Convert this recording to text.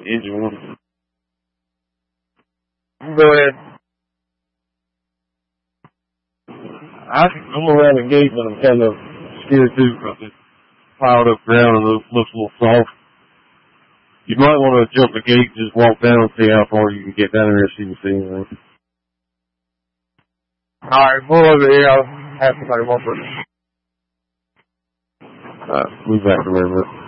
engine one. Go ahead. I'm around the gate, but I'm kind of scared too because it's piled up ground and it looks a little soft. You might want to jump the gate, just walk down and see how far you can get down there and see if you see anything. Alright, pull over here. I'll have somebody walk with me. Move back a little bit.